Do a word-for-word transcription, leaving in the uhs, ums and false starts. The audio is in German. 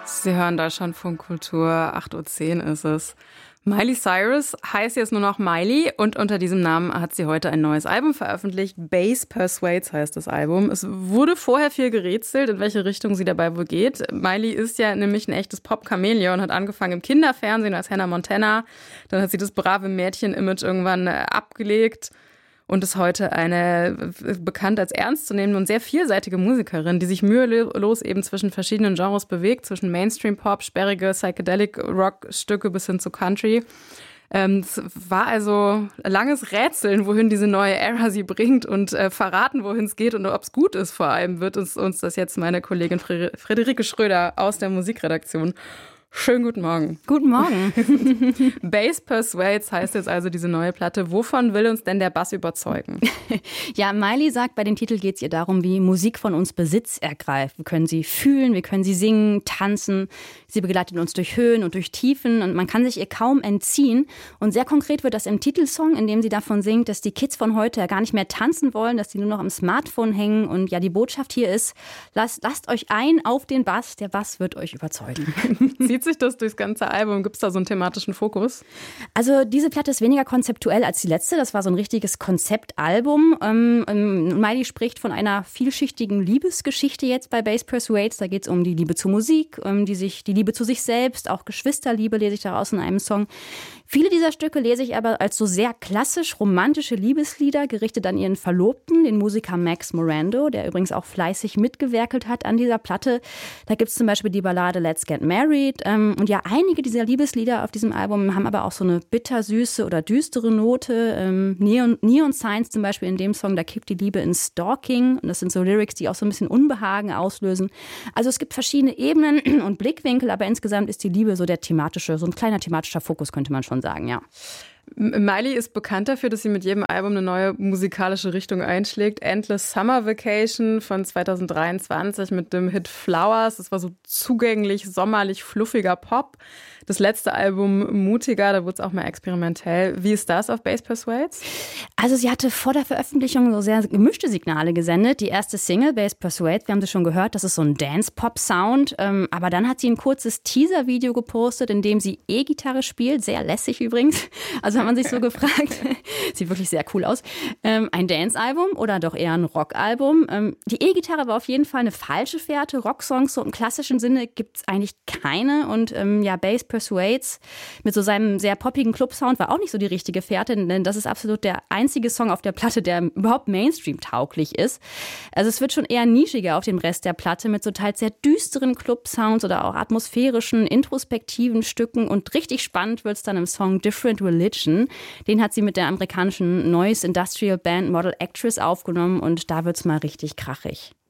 Sie hören Deutschlandfunk Kultur, acht Uhr zehn ist es. Miley Cyrus heißt jetzt nur noch Miley und unter diesem Namen hat sie heute ein neues Album veröffentlicht. Bass Persuades heißt das Album. Es wurde vorher viel gerätselt, in welche Richtung sie dabei wohl geht. Miley ist ja nämlich ein echtes Pop-Chamäleon und hat angefangen im Kinderfernsehen als Hannah Montana. Dann hat sie das brave Mädchen-Image irgendwann abgelegt und ist heute eine bekannt als ernstzunehmende und sehr vielseitige Musikerin, die sich mühelos eben zwischen verschiedenen Genres bewegt, zwischen Mainstream-Pop, sperrige Psychedelic-Rock-Stücke bis hin zu Country. Ähm, es war also ein langes Rätseln, wohin diese neue Ära sie bringt und äh, verraten, wohin es geht und ob es gut ist vor allem, wird uns, uns das jetzt meine Kollegin Friederike Schröder aus der Musikredaktion. Schönen guten Morgen. Guten Morgen. Bass Persuades heißt jetzt also diese neue Platte. Wovon will uns denn der Bass überzeugen? Ja, Miley sagt, bei dem Titel geht es ihr darum, wie Musik von uns Besitz ergreift. Wir können sie fühlen, wir können sie singen, tanzen. Sie begleitet uns durch Höhen und durch Tiefen und man kann sich ihr kaum entziehen. Und sehr konkret wird das im Titelsong, in dem sie davon singt, dass die Kids von heute ja gar nicht mehr tanzen wollen, dass sie nur noch am Smartphone hängen. Und ja, die Botschaft hier ist, lasst, lasst euch ein auf den Bass, der Bass wird euch überzeugen. Zieht sich das durchs ganze Album? Gibt es da so einen thematischen Fokus? Also diese Platte ist weniger konzeptuell als die letzte. Das war so ein richtiges Konzeptalbum. Ähm, Miley spricht von einer vielschichtigen Liebesgeschichte jetzt bei Bass Persuades. Da geht es um die Liebe zur Musik, um die, sich, die Liebe zu sich selbst, auch Geschwisterliebe lese ich daraus in einem Song. Viele dieser Stücke lese ich aber als so sehr klassisch romantische Liebeslieder, gerichtet an ihren Verlobten, den Musiker Max Morando, der übrigens auch fleißig mitgewerkelt hat an dieser Platte. Da gibt es zum Beispiel die Ballade Let's Get Married. Und ja, einige dieser Liebeslieder auf diesem Album haben aber auch so eine bittersüße oder düstere Note. Neon, Neon Signs zum Beispiel in dem Song, da kippt die Liebe in Stalking. Und das sind so Lyrics, die auch so ein bisschen Unbehagen auslösen. Also es gibt verschiedene Ebenen und Blickwinkel, aber insgesamt ist die Liebe so der thematische, so ein kleiner thematischer Fokus, könnte man schon sagen, ja. Miley ist bekannt dafür, dass sie mit jedem Album eine neue musikalische Richtung einschlägt. Endless Summer Vacation von zwanzig dreiundzwanzig mit dem Hit Flowers. Das war so zugänglich, sommerlich, fluffiger Pop. Das letzte Album Mutiger, da wurde es auch mal experimentell. Wie ist das auf Bass Persuades? Also sie hatte vor der Veröffentlichung so sehr gemischte Signale gesendet. Die erste Single, Bass Persuades, wir haben das schon gehört, das ist so ein Dance-Pop-Sound. Ähm, aber dann hat sie ein kurzes Teaser-Video gepostet, in dem sie E-Gitarre spielt, sehr lässig übrigens. Also hat man sich so gefragt, sieht wirklich sehr cool aus, ähm, ein Dance-Album oder doch eher ein Rock-Album? Ähm, die E-Gitarre war auf jeden Fall eine falsche Fährte. Rocksongs so im klassischen Sinne gibt es eigentlich keine. Und ähm, ja, Bass Persuades mit so seinem sehr poppigen Club-Sound war auch nicht so die richtige Fährte, denn das ist absolut der einzige Song auf der Platte, der überhaupt Mainstream-tauglich ist. Also es wird schon eher nischiger auf dem Rest der Platte mit so teils sehr düsteren Club-Sounds oder auch atmosphärischen, introspektiven Stücken und richtig spannend wird es dann im Song Different Religion. Den hat sie mit der amerikanischen Noise Industrial Band Model Actress aufgenommen und da wird es mal richtig krachig.